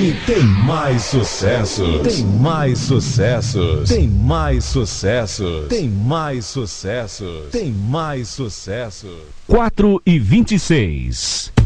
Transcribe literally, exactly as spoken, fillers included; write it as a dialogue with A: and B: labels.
A: E tem mais sucessos. Tem mais sucessos. Tem mais sucessos. Tem mais sucessos. Tem mais sucessos.
B: quatro e vinte e seis.